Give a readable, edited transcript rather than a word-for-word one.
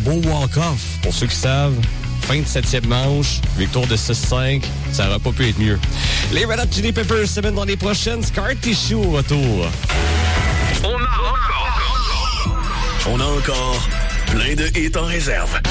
beau walk-off. Pour ceux qui savent, fin de 7e manche, victoire de 6-5, ça n'aurait pas pu être mieux. Les Red Hot Chili Peppers se mettent dans les prochaines. Scar Tissue au retour. On a encore plein de hits en réserve.